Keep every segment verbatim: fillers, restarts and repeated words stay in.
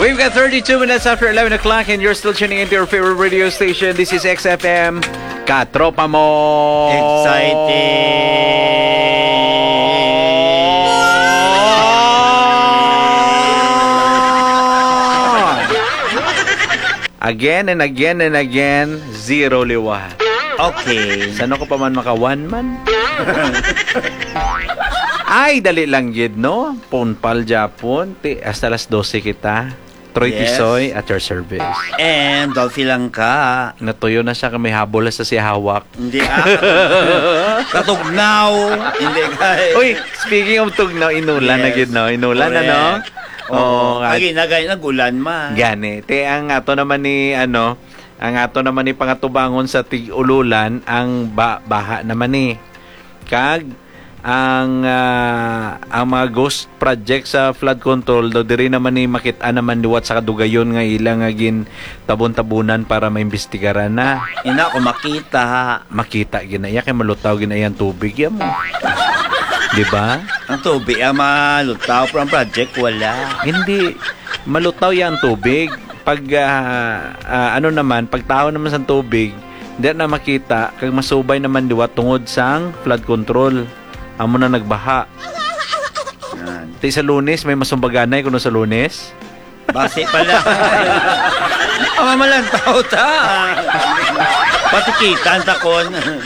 We've got thirty-two minutes after eleven o'clock and you're still tuning into your favorite radio station. This is X F M. Katropa mo! Exciting! Again and again and again, zero liwa. Okay. Saan ako pa man maka one man? Ay, dali lang yun, no? Punpal Japon. Ti, hasta alas dose kita. Troy Yes. Tisoy at your service. And Dolphy lang ka. Natuyo na siya kami habol sa si hawak. Hindi ah. Katugnaw. Hindi ka. Uy, speaking of tugnaw, inulan Yes. na gid, no? Inulan na, no? Oo. at- Lagi na gaya nagulan ma. Gani. Te, ang ato naman ni, ano, ang ato naman ni pangatubangon sa tig-ululan, ang ba baha naman ni. Kag, ang ah, ang mga ghost project sa flood control do diri naman ni makita naman liwat sa kadugayon nga ilang agin tabon-tabunan para maimbestigaran na Ina ko makita. makita ginaya kay malutaw ginayang tubig ya mo. Di ba? Ang tubig ang malutaw from project wala. Hindi malutaw yan tubig. Pag ah, ah, ano naman, pag tao naman sa tubig, hindi na makita kag masubay naman liwat tungod sang flood control. Amo na nagbaha. Yan. Ti sa Lunes may masumbaganay kuno sa Lunes. Base pala. Ang malang tao ta. Patikitan takon.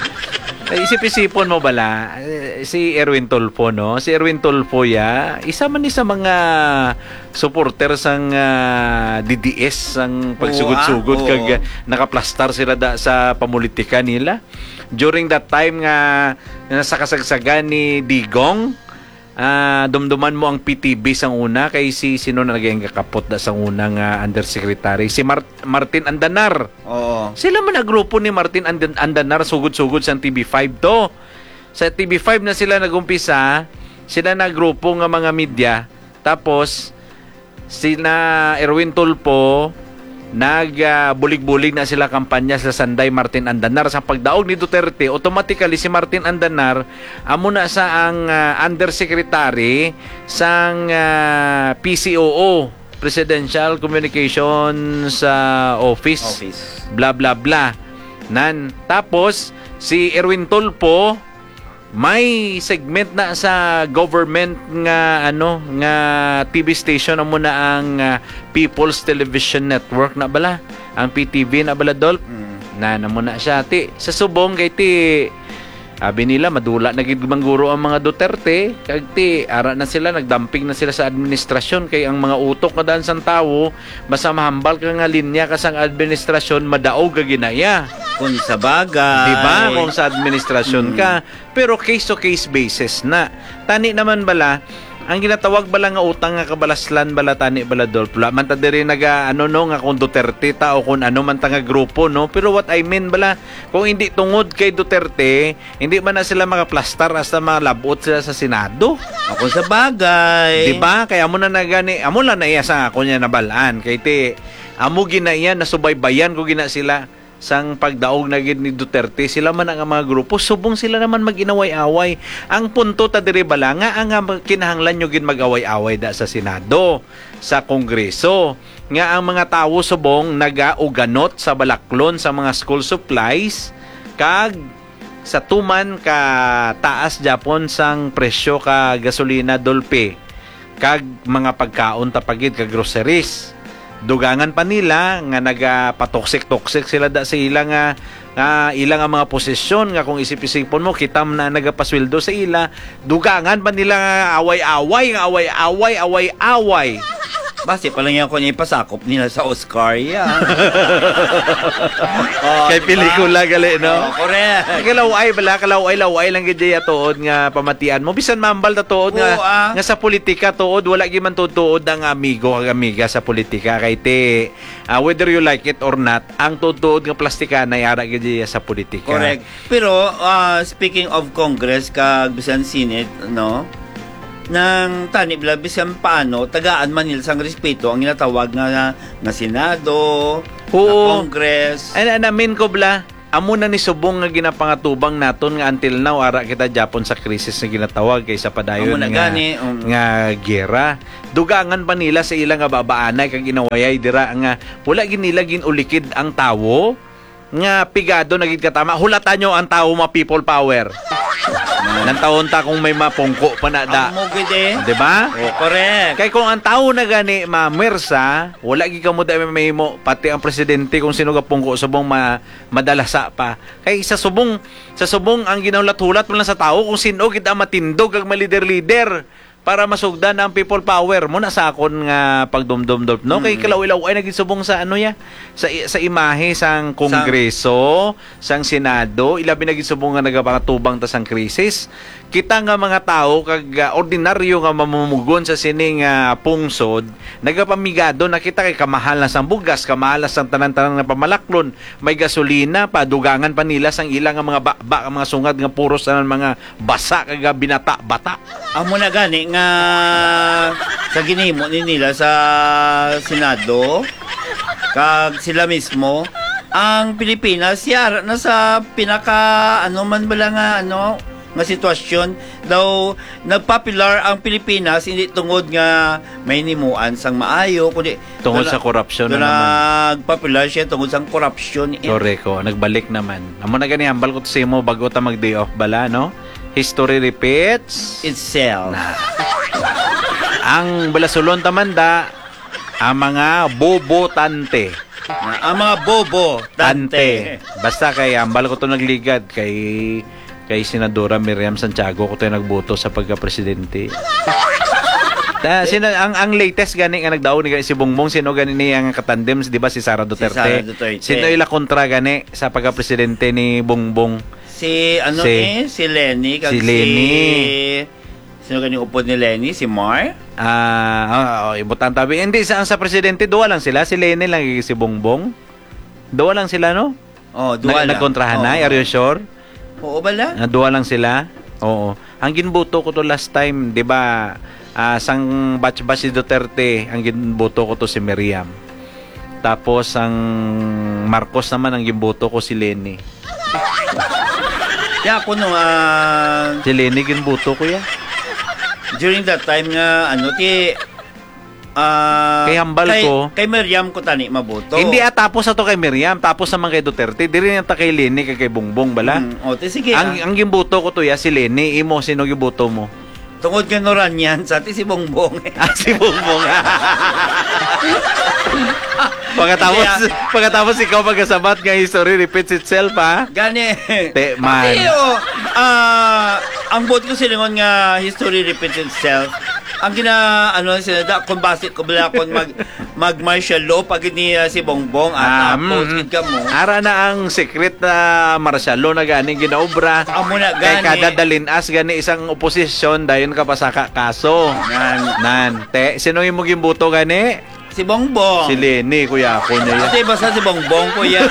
Eh, Isip-isipon mo bala eh, si Erwin Tulfo, no? Si Erwin Tulfo ya, isa man ni sa mga supporter sang ah, D D S sang pagsugod-sugod Oo, ah, kag oo. nakaplastar sila da sa pamulitika nila. During that time nga nasa kasagsagan ni Digong, ah dumduman mo ang P T B sang una kay si sino na naging kakapot da sang unang ah, undersecretary si Mar- Martin Andanar. Oo. Sila man ang grupo ni Martin And- Andanar sugod-sugod sa T V five to. Sa T V five na sila nagumpisa, sila na grupo nga mga media. Tapos sina Erwin Tulfo nagbulig-bulig na sila kampanya sa Sanday Martin Andanar sa pagdaog ni Duterte. Automatically si Martin Andanar amo na sa ang ah, undersecretary sang ah, P C O O, Presidential Communications sa Office. Office. Bla bla bla. Nan tapos si Erwin Tulfo may segment na sa government nga ano nga T V station amo na ang ah, People's Television Network na bala ang P T V na bala Dolp Mm. na namo na siya ti sa subong kay ti abi nila madula na gid mangguro ang mga Duterte kag ti ara na sila nagdumping na sila sa administrasyon kay ang mga utok na daan sang tawo basta mahambal ka nga linya ka sang administrasyon madaog ka ginaya. Kung sa bagay. Di ba? Kung sa administrasyon Mm. ka. Pero case-to-case basis na. Tani naman bala, ang ginatawag bala nga utang nga kabalaslan bala tani bala Dolpla. Man ta diri naga ano no nga kung Duterte ta o kung ano man ta nga grupo no. Pero what I mean bala, kung hindi tungod kay Duterte, hindi man na sila makaplastar hasta malabot sila sa Senado. Ako sa bagay. Di ba? Kaya amo na nagani, amo lang na iya sa ako niya nabalaan. Kay ti amo ginaiya na subaybayan ko gina sila sang pagdaog na gid ni Duterte, sila man ang mga grupo subong sila naman maginaway-away. Ang punto ta diri bala nga ang ah, kinahanglan nyo gid mag-away-away da sa Senado, sa Kongreso, nga ang mga tawo subong nagauganot sa balaklon sa mga school supplies kag sa tuman ka taas Japon sang presyo ka gasolina Dolpe kag mga pagkaon tapagid ka groceries. Dugangan pa nila nga nagapatoksik-toksik sila da sa ilang nga nga ilang ang mga posisyon nga kung isip-isipon mo kitam na nagapasweldo sa ila, dugangan pa nila nga away-away nga away-away away-away. Base pa lang yan kung ipasakop nila sa Oscar yan. Oh, Kay pelikula gali no. Oh, correct. Kalaway bala, kalaway laway lang gid ya tuod nga pamatian mo. Bisan mambal ta tuod nga Oo, ah. nga sa politika tuod wala gyud man tuod ang amigo kag amiga sa politika kay te ah, whether you like it or not, ang tuod nga plastikana yara gid ya sa politika. Correct. Pero uh, speaking of Congress kag bisan Senate, no? Nang tani bla bisan paano tagaan man nila sang respeto ang ginatawag nga nga Senado, Oo. nga Congress. Ay, namin ko bla, amo na ni subong nga ginapangatubang naton nga until now ara kita Japon sa krisis nga ginatawag kaysa padayon Amo na nga gani, um. nga gera. Dugangan pa nila sa ilang nga babaanay kag inawayay dira nga wala gid nila ginulikid ang tawo nga pigado nagid katama. Hulatan nyo ang tawo ma people power. Nang taon ta kung may mapungko pa na da. Amo gid eh. Di ba? Oh, correct. Kay kung ang tao na gani mamersa, wala gi kamo da may mo pati ang presidente kung sino gapungko subong ma, madalasa pa. Kay sa subong sa subong ang ginaulat-hulat mo lang sa tao kung sino gid ang matindog kag malider-lider para masugdan ang people power mo na sa akon nga pagdumdum-dum no. Mm. Kay kalaw-ilaw ay naging subong sa ano ya sa sa imahe sang kongreso, sang senado, ilabi naging subong nga nagapangatubang ta sang krisis. Kita nga mga tao kag uh, ordinaryo nga mamumugon sa sining uh, pungsod, nagapamigado nakita kay kamahal na sang bugas, kamahal na sang tanan-tanan nga pamalaklon, may gasolina pa, dugangan pa nila sang ilang nga mga bakba, mga sungad nga puros tanan mga basa kag binata-bata. Amo na gani nga sa ginimo ni nila sa Senado kag sila mismo ang Pilipinas yara na sa pinaka ano man bala nga ano nga sitwasyon daw nagpopular ang Pilipinas hindi tungod nga may nimuan sang maayo kundi tungod sa korupsyon na naman. Nagpopular siya tungod sa korupsyon. Koreko, nagbalik naman. Amo na gani hambal ko to sa imo bago ta mag day off bala no. History repeats itself. Na. Ang balasulon tamanda ang mga bobotante. Na, ang mga bobo tante. Basta kay ambal ko to nagligad kay kay Senadora Miriam Santiago ko to nagboto sa pagka-presidente. Ta, sino ang ang latest gani nga nagdaog ni si Bongbong sino gani ni ang katandem di ba si Sara Duterte. Si Sara Duterte. Sino ila kontra gani sa pagka-presidente ni Bongbong? Si ano si, eh si Lenny kag si Lenny. Si, sino gani upod ni Lenny si Mar? Ah, uh, oh, ibutan tabi. Hindi sa sa presidente duwa lang sila, si Lenny lang si Bongbong. Duwa lang sila no? Oh, duwa lang. Nagkontrahan na, oh. Are you sure? Oo bala? Na duwa lang sila. Oo. Ang ginboto ko to last time, 'di ba? Uh, sang batch-batch si Duterte, ang ginboto ko to si Miriam. Tapos ang Marcos naman ang ginboto ko si Lenny. Ya ako no uh, si Lenny ginboto ko ya. During that time nga ano ti uh, kay hambal kay, ko kay Miriam ko tani maboto. Hindi ah, tapos ato kay Miriam, tapos naman kay Duterte, diri na ta kay Lenny kay kay Bongbong bala. Mm, o te sige. Ang ah. ang ginboto ko to ya si Lenny, imo sino ginboto mo? Tungod kay Noran yan, sa ti si Bongbong. Ah, si Bongbong. pagkatapos, pagkatapos ikaw magkasabat nga history repeats itself, ha? Gani. Te, man. Pati, oh, uh, ang bot ko silingon nga history repeats itself. Ang gina, ano, sinada, kung basit ko bala kung mag, mag martial law pag ni uh, si Bongbong at um, tapos mm, ka mo. Ara na ang secret na martial law na gani ginaobra. Amo na Kay gani. kada dalinas gani isang oposisyon dayon ka pa sa kaso. Nan. Nan. Te, sino yung muging buto gani? Si Bongbong. Si Lenny, kuya ako niya. Kasi basta si Bongbong, kuya.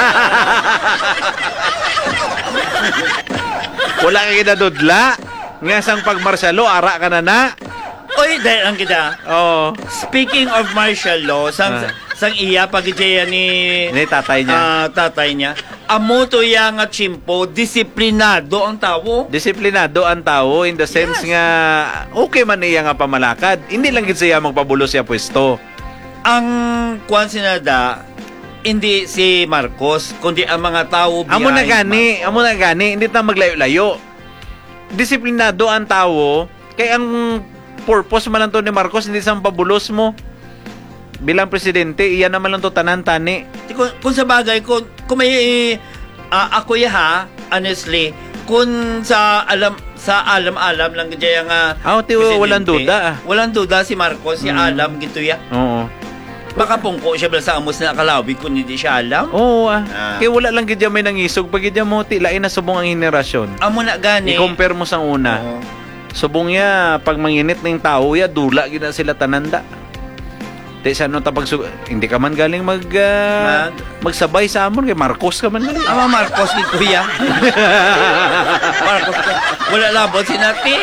Wala ka kinadudla. Nga sang pagmartial law, ara ka na na. Oy, dahil ang kita. Oo. Speaking of martial law, sang, Ah. sang iya, pagkijaya ni, Ni tatay niya. ah, tatay niya, amo to yang at chimpo, disiplinado ang tao. Disiplinado ang tao in the sense Yes. nga okay man niya nga pamalakad. Hindi lang gid siya magpabulo siya pwesto. Ang kwan sinada, hindi si Marcos, kundi ang mga tao behind Amo na gani, Marcos. amo na gani, hindi ta maglayo-layo. Disiplinado ang tao, kay ang purpose man lang to ni Marcos hindi sa pabulos mo. Bilang presidente, iyan naman lang to tanan tani. Kung, kung sa bagay, kung, kung may, ah, ako ya ha, honestly, kung sa alam, sa alam-alam lang kaya nga, Ah, ti presidente, walang duda ah. Walang duda si Marcos, si Mm. alam gito ya. Oo. Baka pungko siya bala sa amos na kalawig kung hindi siya alam. Oo ah. Ah. Kaya wala lang gid may nangisog pag gid mo ti lain na subong ang henerasyon. Amo na gani. I-compare mo sa una. Oo. Subong ya pag manginit ning tao ya dula gid na sila tananda. Di sa ano tapag hindi ka man galing mag, uh, Mag- magsabay sa amon kay Marcos ka man galing. Ama Marcos gito ya. Marcos wala labot sinati.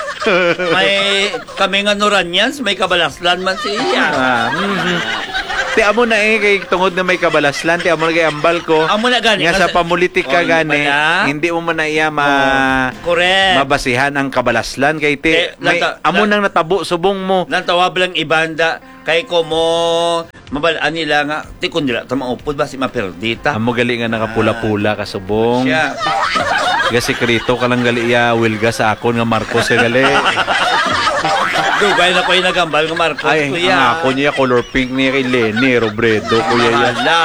May kami nga Noranyans, may kabalaslan man siya. Ah, mhm. Ti amo na eh kay tungod na may kabalaslan, ti amo na kay ambal ko. Amo na gani. Nga sa kasi- pamulitika Oh, gani, pala. hindi mo man na iya ma Oh, correct. mabasihan ang kabalaslan kay ti Eh, may nata- amo na- nang natabo subong mo. Nang tawab lang ibanda kay ko mo mabalaan nila nga ti kun dila ta maupod ba si maperdita. Amo gali nga nakapula-pula ka subong. Siya. Ga sekreto ka lang gali iya wilga sa akon nga Marcos ka gali. Dugay na ko yung nagambal ng Marcos, Ay, kuya. ang ako niya color pink niya kay Lenny Robredo kuya yan. Wala.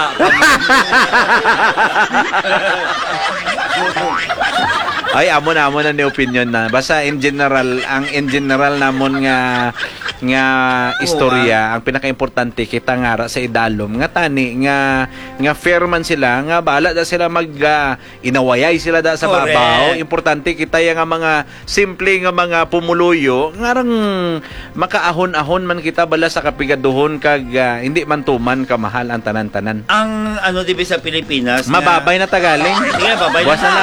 Ay, amo na amo na ni opinion na. Basta in general, ang in general namon nga nga istorya, ang pinakaimportante kita nga ra sa idalom nga tani nga nga fair man sila nga bala da sila mag uh, inawayay sila da sa Correct. babaw. Importante kita yang nga mga simple nga mga pumuluyo nga rang makaahon-ahon man kita bala sa kapigaduhon kag uh, hindi man tuman kamahal ang tanan-tanan. Ang ano di ba sa Pilipinas? na- Mababay na tagaling. Sige, babay Buwas na.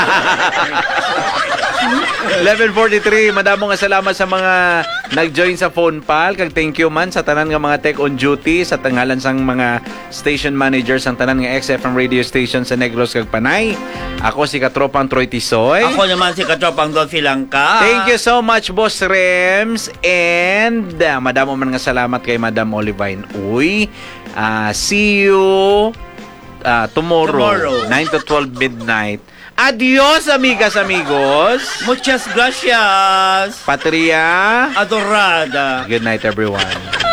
eleven forty-three, madamo nga salamat sa mga nag-join sa phone pal. Kag thank you man sa tanan nga mga tech on duty, sa tanghalan sang mga station managers sang tanan nga X F M radio station sa Negros kag Panay. Ako si Katropang Troy Tisoy. Ako naman si Katropang Dolphy Langka. Thank you so much, Boss Rems. And uh, madamo man nga salamat kay Madam Olivine Uy. Uh, see you uh, tomorrow, Tomorrow. nine to twelve midnight. Adios, amigas, amigos. Muchas gracias. Patria. Adorada. Good night, everyone.